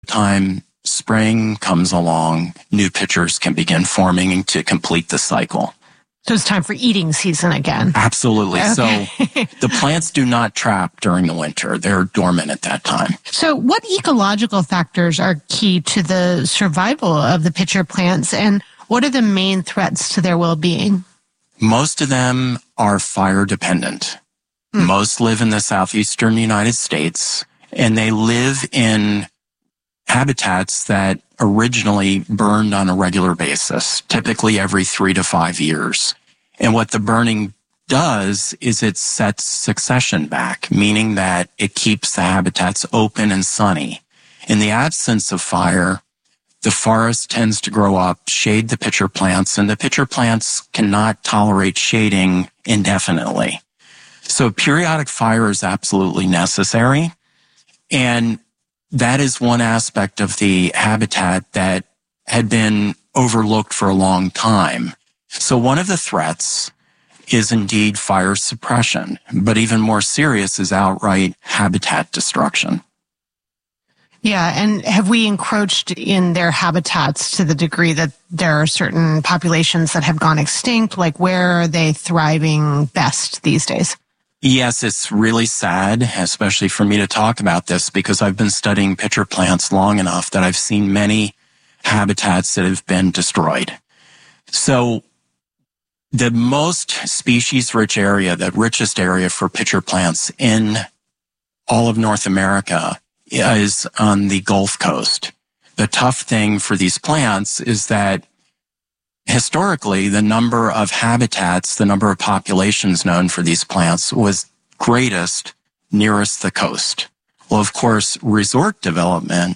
Time spring comes along, new pitchers can begin forming to complete the cycle. So it's time for eating season again. Absolutely. Okay. So the plants do not trap during the winter. They're dormant at that time. So what ecological factors are key to the survival of the pitcher plants, and what are the main threats to their well-being? Most of them are fire dependent. Most live in the southeastern United States, and they live in habitats that originally burned on a regular basis, typically every 3 to 5 years. And what the burning does is it sets succession back, meaning that it keeps the habitats open and sunny. In the absence of fire, the forest tends to grow up, shade the pitcher plants, and the pitcher plants cannot tolerate shading indefinitely. So periodic fire is absolutely necessary. And that is one aspect of the habitat that had been overlooked for a long time. So one of the threats is indeed fire suppression, but even more serious is outright habitat destruction. Yeah, and have we encroached in their habitats to the degree that there are certain populations that have gone extinct? Like, where are they thriving best these days? Yes, it's really sad, especially for me to talk about this, because I've been studying pitcher plants long enough that I've seen many habitats that have been destroyed. So the most species-rich area, the richest area for pitcher plants in all of North America is on the Gulf Coast. The tough thing for these plants is that historically, the number of habitats, the number of populations known for these plants was greatest nearest the coast. Well, of course, resort development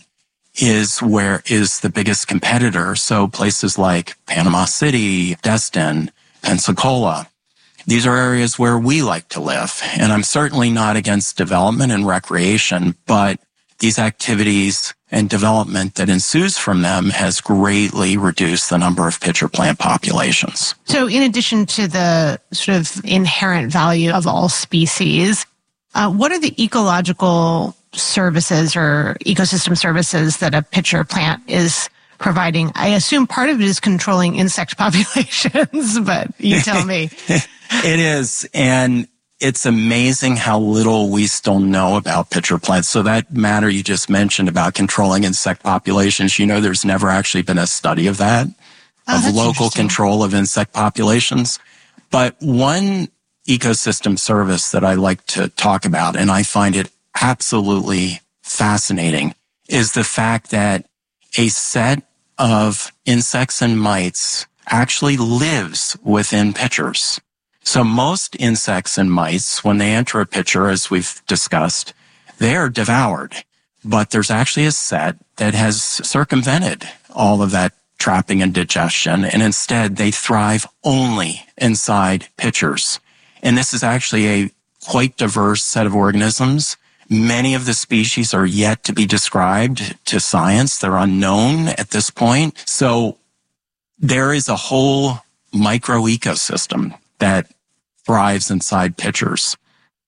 is the biggest competitor. So places like Panama City, Destin, Pensacola, these are areas where we like to live. And I'm certainly not against development and recreation, but these activities and development that ensues from them has greatly reduced the number of pitcher plant populations. So in addition to the sort of inherent value of all species, what are the ecological services or ecosystem services that a pitcher plant is providing? I assume part of it is controlling insect populations, but you tell me. It is. And it's amazing how little we still know about pitcher plants. So that matter you just mentioned about controlling insect populations, there's never actually been a study of that, of local control of insect populations. But one ecosystem service that I like to talk about, and I find it absolutely fascinating, is the fact that a set of insects and mites actually lives within pitchers. So most insects and mites, when they enter a pitcher, as we've discussed, they are devoured. But there's actually a set that has circumvented all of that trapping and digestion, and instead they thrive only inside pitchers. And this is actually a quite diverse set of organisms. Many of the species are yet to be described to science. They're unknown at this point. So there is a whole microecosystem that thrives inside pitchers.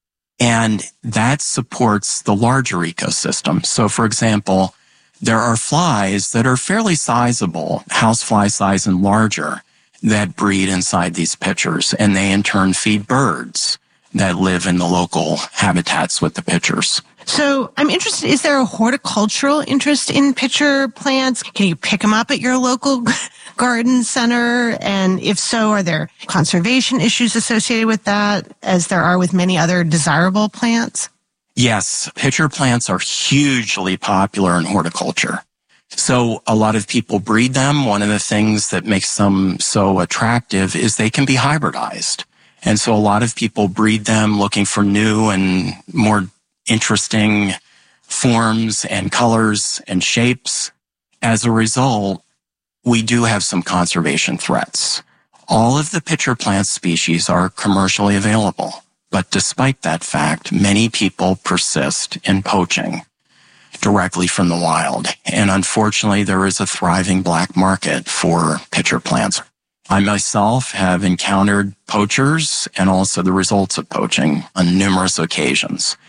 And that supports the larger ecosystem. So, for example, there are flies that are fairly sizable, housefly size and larger, that breed inside these pitchers. And they in turn feed birds that live in the local habitats with the pitchers. So I'm interested, is there a horticultural interest in pitcher plants? Can you pick them up at your local garden center? And if so, are there conservation issues associated with that, as there are with many other desirable plants? Yes, pitcher plants are hugely popular in horticulture. So a lot of people breed them. One of the things that makes them so attractive is they can be hybridized. And so a lot of people breed them looking for new and more interesting forms and colors and shapes. As a result, we do have some conservation threats. All of the pitcher plant species are commercially available, but despite that fact, many people persist in poaching directly from the wild. And unfortunately, there is a thriving black market for pitcher plants. I myself have encountered poachers and also the results of poaching on numerous occasions.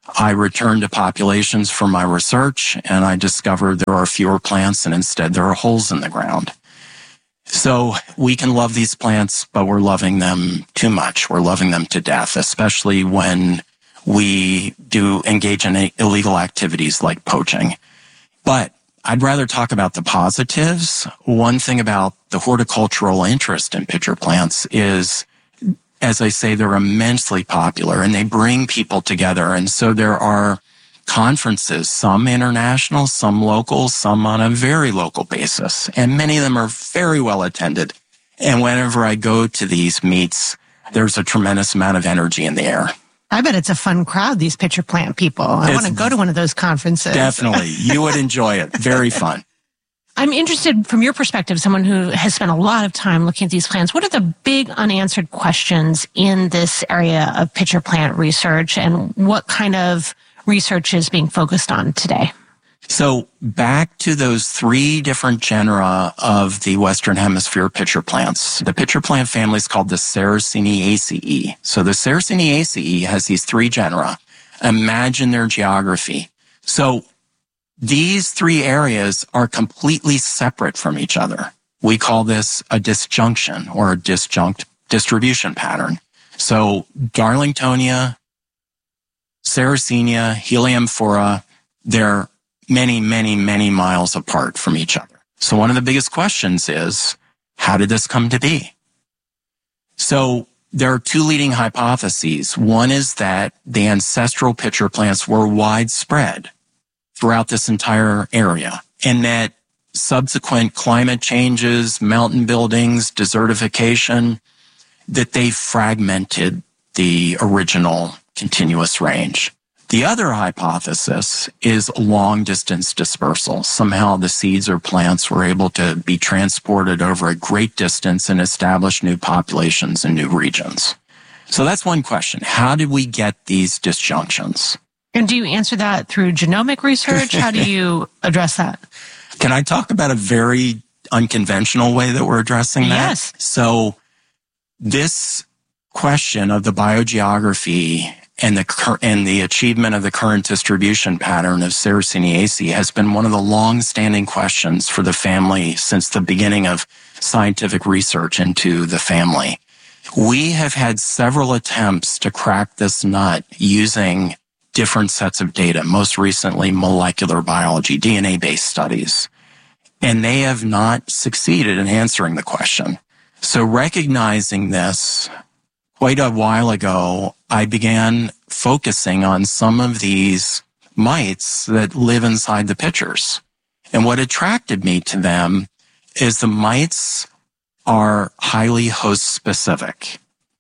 I returned to populations for my research, and I discovered there are fewer plants and instead there are holes in the ground. So we can love these plants, but we're loving them too much. We're loving them to death, especially when we do engage in illegal activities like poaching. But I'd rather talk about the positives. One thing about the horticultural interest in pitcher plants is, as I say, they're immensely popular and they bring people together. And so there are conferences, some international, some local, some on a very local basis. And many of them are very well attended. And whenever I go to these meets, there's a tremendous amount of energy in the air. I bet it's a fun crowd, these pitcher plant people. I want to go to one of those conferences. Definitely. You would enjoy it. Very fun. I'm interested from your perspective, someone who has spent a lot of time looking at these plants. What are the big unanswered questions in this area of pitcher plant research, and what kind of research is being focused on today? So back to those three different genera of the Western Hemisphere pitcher plants. The pitcher plant family is called the Sarraceniaceae. So the Sarraceniaceae has these three genera. Imagine their geography. So these three areas are completely separate from each other. We call this a disjunction or a disjunct distribution pattern. So Darlingtonia, Sarracenia, Helianthera, they're many, many, many miles apart from each other. So one of the biggest questions is, how did this come to be? So there are two leading hypotheses. One is that the ancestral pitcher plants were widespread throughout this entire area, and that subsequent climate changes, mountain buildings, desertification, that they fragmented the original continuous range. The other hypothesis is long-distance dispersal. Somehow the seeds or plants were able to be transported over a great distance and establish new populations in new regions. So that's one question. How did we get these disjunctions? And do you answer that through genomic research? How do you address that? Can I talk about a very unconventional way that we're addressing that? Yes. So this question of the biogeography and the achievement of the current distribution pattern of Sarraceniaceae has been one of the long-standing questions for the family since the beginning of scientific research into the family. We have had several attempts to crack this nut using different sets of data, most recently molecular biology, DNA-based studies, and they have not succeeded in answering the question. So recognizing this, quite a while ago, I began focusing on some of these mites that live inside the pitchers. And what attracted me to them is the mites are highly host specific,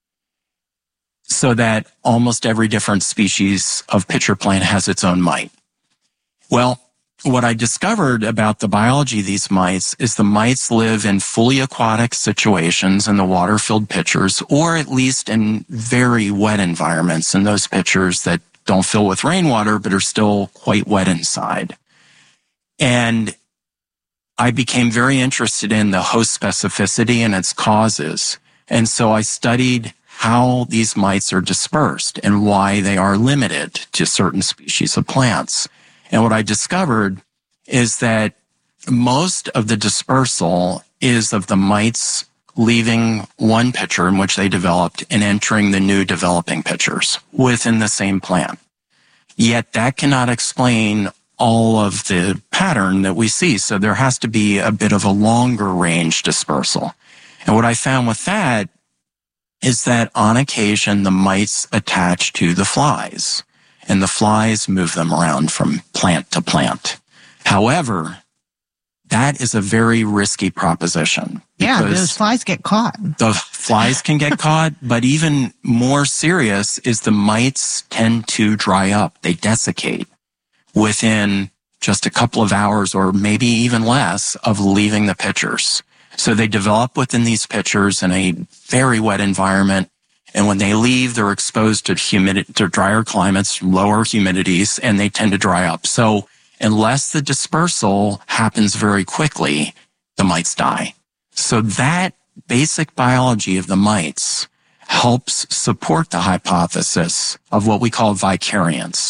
so that almost every different species of pitcher plant has its own mite. Well, what I discovered about the biology of these mites is the mites live in fully aquatic situations in the water-filled pitchers, or at least in very wet environments in those pitchers that don't fill with rainwater but are still quite wet inside. And I became very interested in the host specificity and its causes. And so I studied how these mites are dispersed and why they are limited to certain species of plants. And what I discovered is that most of the dispersal is of the mites leaving one pitcher in which they developed and entering the new developing pitchers within the same plant. Yet that cannot explain all of the pattern that we see. So there has to be a bit of a longer range dispersal. And what I found with that is that on occasion, the mites attach to the flies, and the flies move them around from plant to plant. However, that is a very risky proposition. Yeah, those flies get caught. The flies can get caught, but even more serious is the mites tend to dry up. They desiccate within just a couple of hours or maybe even less of leaving the pitchers. So they develop within these pitchers in a very wet environment. And when they leave, they're exposed to to drier climates, lower humidities, and they tend to dry up. So unless the dispersal happens very quickly, the mites die. So that basic biology of the mites helps support the hypothesis of what we call vicariance.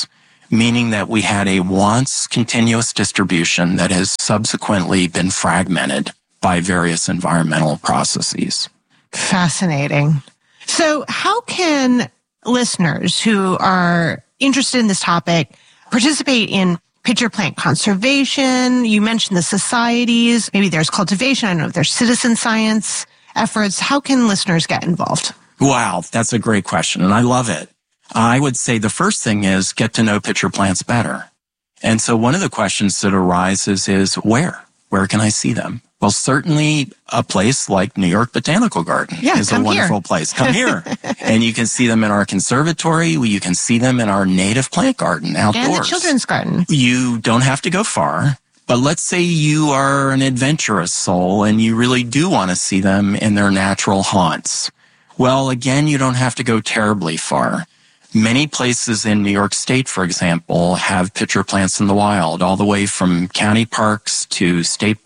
meaning that we had a once continuous distribution that has subsequently been fragmented by various environmental processes. Fascinating. So how can listeners who are interested in this topic participate in pitcher plant conservation? You mentioned the societies. Maybe there's cultivation. I don't know if there's citizen science efforts. How can listeners get involved? Wow, that's a great question, and I love it. I would say the first thing is get to know pitcher plants better. And so one of the questions that arises is where? Where can I see them? Well, certainly a place like New York Botanical Garden is a wonderful place. Come here. And you can see them in our conservatory. You can see them in our native plant garden outdoors. And the children's garden. You don't have to go far. But let's say you are an adventurous soul and you really do want to see them in their natural haunts. Well, again, you don't have to go terribly far. Many places in New York State, for example, have pitcher plants in the wild, all the way from county parks to state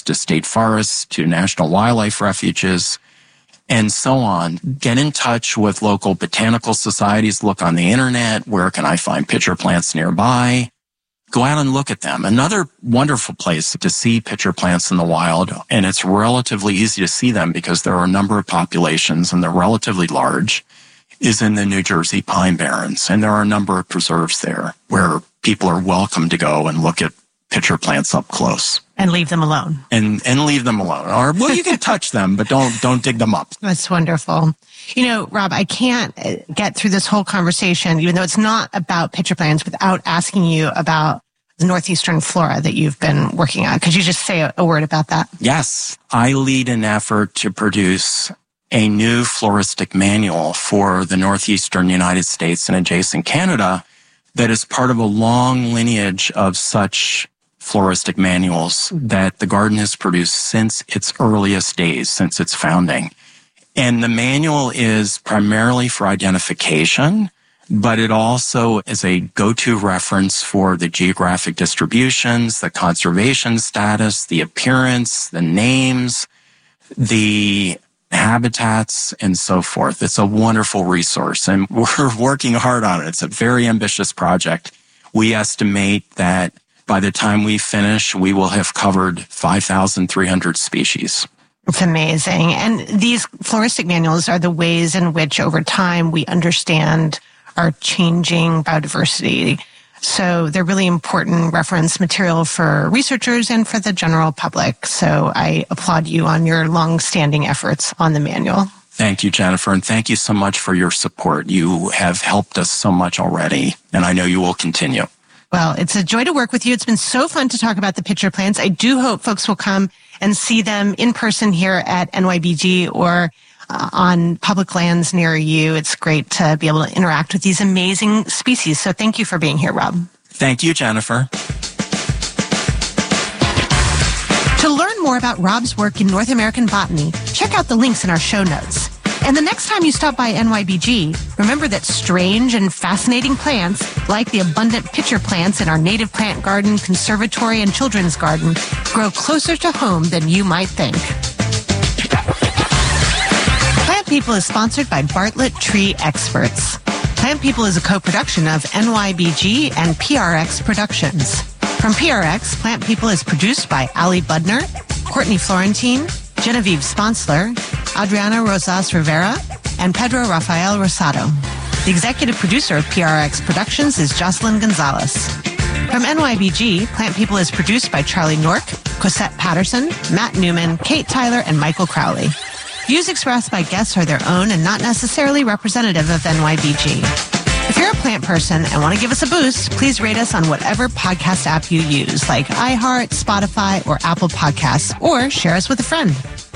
forests to national wildlife refuges, and so on. Get in touch with local botanical societies. Look on the internet. Where can I find pitcher plants nearby? Go out and look at them. Another wonderful place to see pitcher plants in the wild, and it's relatively easy to see them because there are a number of populations and they're relatively large, is in the New Jersey Pine Barrens. And there are a number of preserves there where people are welcome to go and look at pitcher plants up close. And leave them alone. And leave them alone. Or, well, you can touch them, but don't dig them up. That's wonderful. You know, Rob, I can't get through this whole conversation, even though it's not about pitcher plants, without asking you about the northeastern flora that you've been working on. Could you just say a word about that? Yes. I lead an effort to produce a new floristic manual for the northeastern United States and adjacent Canada that is part of a long lineage of such floristic manuals that the garden has produced since its earliest days, since its founding. And the manual is primarily for identification, but it also is a go-to reference for the geographic distributions, the conservation status, the appearance, the names, the habitats, and so forth. It's a wonderful resource, and we're working hard on it. It's a very ambitious project. We estimate that by the time we finish, we will have covered 5,300 species. It's amazing. And these floristic manuals are the ways in which over time we understand our changing biodiversity. So they're really important reference material for researchers and for the general public. So I applaud you on your long-standing efforts on the manual. Thank you, Jennifer, and thank you so much for your support. You have helped us so much already, and I know you will continue. Well, it's a joy to work with you. It's been so fun to talk about the pitcher plants. I do hope folks will come and see them in person here at NYBG or on public lands near you. It's great to be able to interact with these amazing species. So thank you for being here, Rob. Thank you, Jennifer. To learn more about Rob's work in North American botany, check out the links in our show notes. And the next time you stop by NYBG, remember that strange and fascinating plants, like the abundant pitcher plants in our native plant garden, conservatory, and children's garden, grow closer to home than you might think. Plant People is sponsored by Bartlett Tree Experts. Plant People is a co-production of NYBG and PRX Productions. From PRX, Plant People is produced by Ali Budner, Courtney Florentine, Genevieve Sponsler, Adriana Rosas Rivera, and Pedro Rafael Rosado. The executive producer of PRX Productions is Jocelyn Gonzalez. From NYBG, Plant People is produced by Charlie Nork, Cosette Patterson, Matt Newman, Kate Tyler, and Michael Crowley. Views expressed by guests are their own and not necessarily representative of NYBG. If you're a plant person and want to give us a boost, please rate us on whatever podcast app you use, like iHeart, Spotify, or Apple Podcasts, or share us with a friend.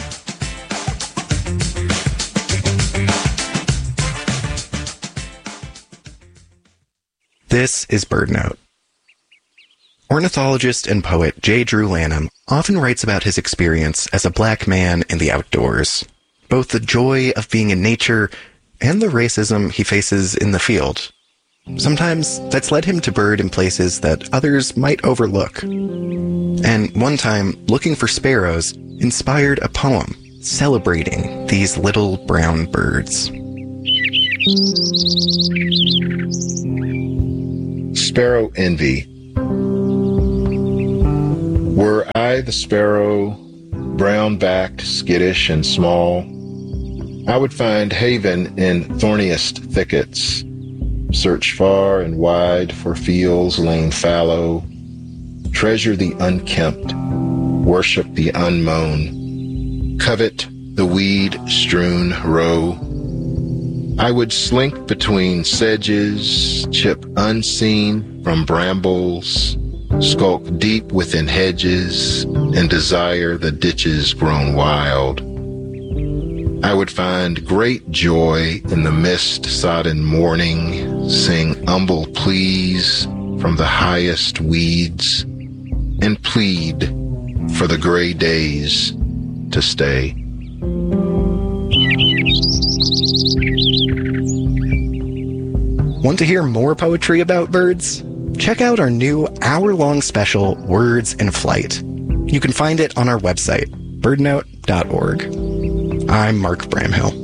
This is BirdNote. Ornithologist and poet J. Drew Lanham often writes about his experience as a black man in the outdoors, both the joy of being in nature and the racism he faces in the field. Sometimes that's led him to bird in places that others might overlook. And one time, looking for sparrows inspired a poem celebrating these little brown birds. Sparrow Envy. Were I the sparrow, brown-backed, skittish, and small, I would find haven in thorniest thickets, search far and wide for fields lain fallow, treasure the unkempt, worship the unmown, covet the weed-strewn row. I would slink between sedges, chip unseen from brambles, skulk deep within hedges, and desire the ditches grown wild. I would find great joy in the mist-sodden morning, sing humble pleas from the highest weeds, and plead for the gray days to stay. Want to hear more poetry about birds? Check out our new hour-long special, Words in Flight. You can find it on our website, birdnote.org. I'm Mark Bramhill.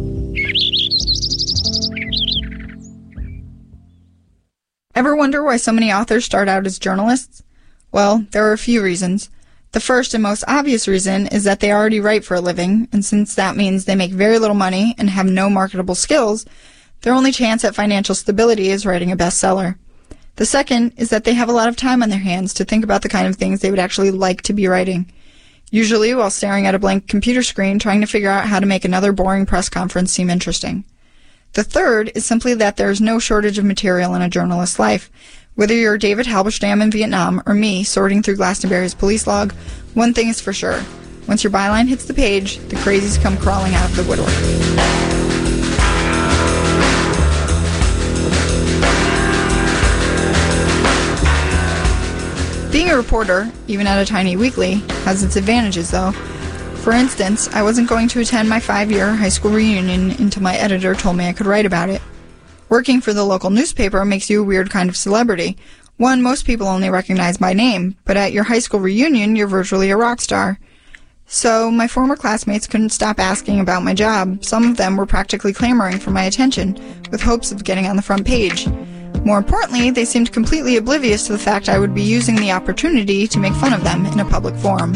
Ever wonder why so many authors start out as journalists? Well, there are a few reasons. The first and most obvious reason is that they already write for a living, and since that means they make very little money and have no marketable skills, their only chance at financial stability is writing a bestseller. The second is that they have a lot of time on their hands to think about the kind of things they would actually like to be writing, usually while staring at a blank computer screen trying to figure out how to make another boring press conference seem interesting. The third is simply that there is no shortage of material in a journalist's life. Whether you're David Halberstam in Vietnam or me sorting through Glastonbury's police log, one thing is for sure. Once your byline hits the page, the crazies come crawling out of the woodwork. Being a reporter, even at a tiny weekly, has its advantages, though. For instance, I wasn't going to attend my 5-year high school reunion until my editor told me I could write about it. Working for the local newspaper makes you a weird kind of celebrity. One, most people only recognize by name, but at your high school reunion, you're virtually a rock star. So, my former classmates couldn't stop asking about my job. Some of them were practically clamoring for my attention, with hopes of getting on the front page. More importantly, they seemed completely oblivious to the fact I would be using the opportunity to make fun of them in a public forum.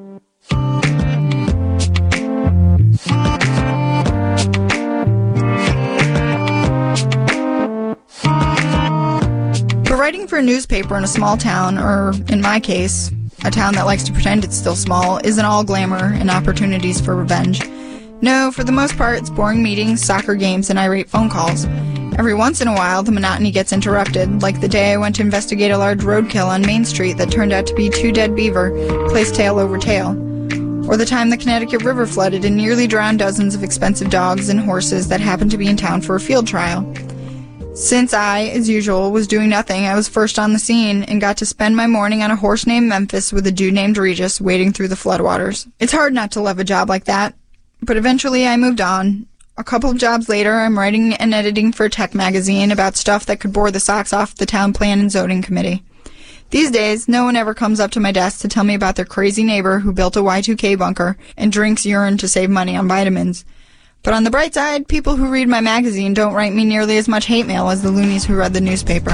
But writing for a newspaper in a small town, or in my case, a town that likes to pretend it's still small, isn't all glamour and opportunities for revenge. No, for the most part, it's boring meetings, soccer games, and irate phone calls. Every once in a while, the monotony gets interrupted, like the day I went to investigate a large roadkill on Main Street that turned out to be 2 dead beaver, placed tail over tail. Or the time the Connecticut River flooded and nearly drowned dozens of expensive dogs and horses that happened to be in town for a field trial. Since I, as usual, was doing nothing, I was first on the scene and got to spend my morning on a horse named Memphis with a dude named Regis wading through the floodwaters. It's hard not to love a job like that, but eventually I moved on. A couple of jobs later, I'm writing and editing for a tech magazine about stuff that could bore the socks off the town plan and zoning committee. These days, no one ever comes up to my desk to tell me about their crazy neighbor who built a Y2K bunker and drinks urine to save money on vitamins. But on the bright side, people who read my magazine don't write me nearly as much hate mail as the loonies who read the newspaper.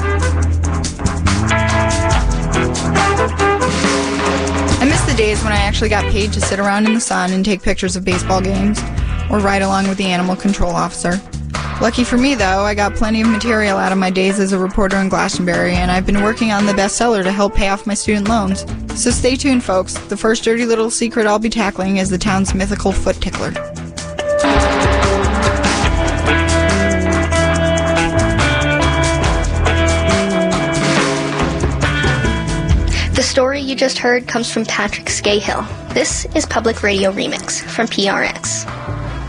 I miss the days when I actually got paid to sit around in the sun and take pictures of baseball games, or ride along with the animal control officer. Lucky for me, though, I got plenty of material out of my days as a reporter in Glastonbury, and I've been working on the bestseller to help pay off my student loans. So stay tuned, folks. The first dirty little secret I'll be tackling is the town's mythical foot tickler. The story you just heard comes from Patrick Scahill. This is Public Radio Remix from PRX.